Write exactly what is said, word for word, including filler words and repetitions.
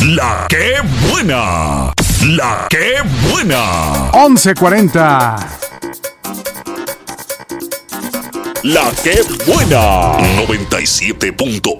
La que buena. La que buena. once cuarenta. La que buena. noventa y siete punto